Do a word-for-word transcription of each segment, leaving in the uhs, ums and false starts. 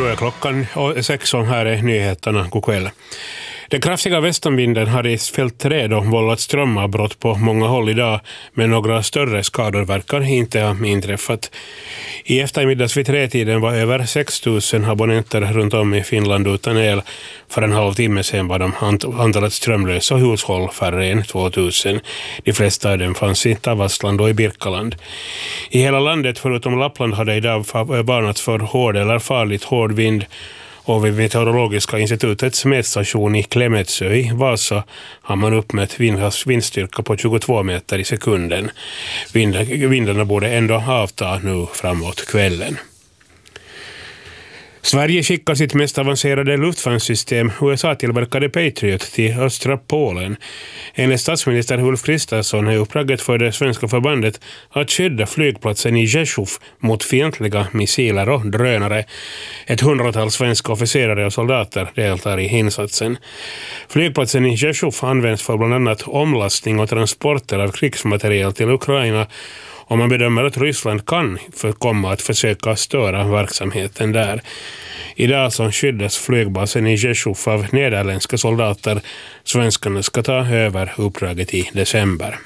Nu är klockan sex och här är nyheterna. God kväll. Den kraftiga västanvinden har i fält träd och vållat strömavbrott på många håll idag, men några större skador verkar inte ha inträffat. I eftermiddags vid tretiden var över sex tusen abonnenter runt om i Finland utan el. För en halvtimme sedan var de antalet strömlösa hushåll färre än två tusen. De flesta av dem fanns i Tavastland och i Birkaland. I hela landet förutom Lappland hade idag varnats för hård eller farligt hård vind. Och vid Meteorologiska institutets mätstation i Klemetsö i Vasa har man uppmätt vindstyrka på tjugotvå meter i sekunden. Vind, vindarna borde ändå avta nu framåt kvällen. Sverige skickar sitt mest avancerade luftvärnssystem, U S A-tillverkade Patriot, till östra Polen. Enligt statsminister Ulf Kristersson är uppdraget för det svenska förbandet att skydda flygplatsen i Rzeszów mot fientliga missiler och drönare. Ett hundratal svenska officerare och soldater deltar i insatsen. Flygplatsen i Rzeszów används för bland annat omlastning och transporter av krigsmateriel till Ukraina, och man bedömer att Ryssland kan komma att försöka störa verksamheten där. Idag så skyddas flygbasen i Rzeszów av nederländska soldater. Svenskarna ska ta över uppdraget i december.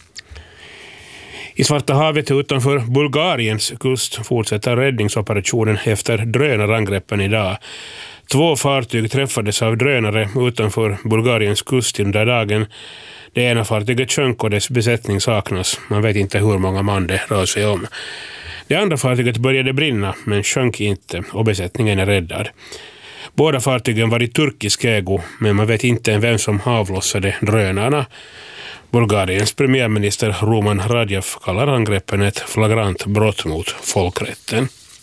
I Svarta havet utanför Bulgariens kust fortsätter räddningsoperationen efter drönarangreppen idag. Två fartyg träffades av drönare utanför Bulgariens kust under dagen. Det ena fartyget sjönk och dess besättning saknas. Man vet inte hur många man det rör sig om. Det andra fartyget började brinna men sjönk inte och besättningen är räddad. Båda fartygen var i turkisk ägo, men man vet inte vem som avlossade drönarna. Bulgariens premiärminister Ruman Radjev kallar angreppen ett flagrant brott mot folkrätten.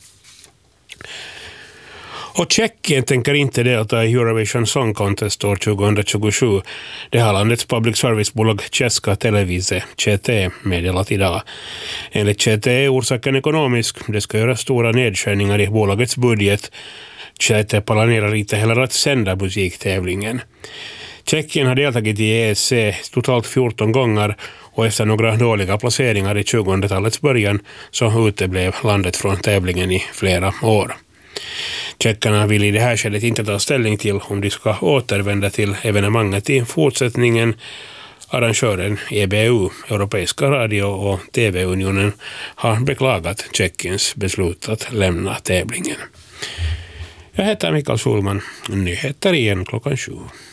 Och Tjeckien tänker inte delta i Eurovision Song Contest år tjugohundratjugosju. Det har landets public service-bolag Česká televize, Č T, meddelat idag. Enligt Č T är orsaken ekonomisk. Det ska göra stora nedskärningar i bolagets budget. Č T planerar inte heller att sända musiktävlingen. Tjeckien har deltagit i E S C totalt fjorton gånger, och efter några dåliga placeringar i tjugohundratalets början så uteblev landet från tävlingen i flera år. Tjeckarna vill i det här skedet inte ta ställning till om de ska återvända till evenemanget i fortsättningen. Arrangören E B U, Europeiska radio- och T V-unionen, har beklagat Tjeckiens beslut att lämna tävlingen. Jag heter Mikael Schulman. Nyheter igen klockan sju.